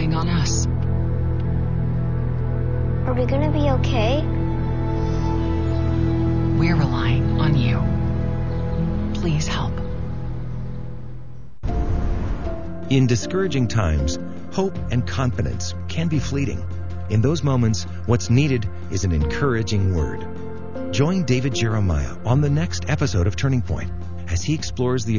relying on us. Are we gonna be okay? We're relying on you. Please help. In discouraging times, hope and confidence can be fleeting. In those moments, what's needed is an encouraging word. Join David Jeremiah on the next episode of Turning Point as he explores the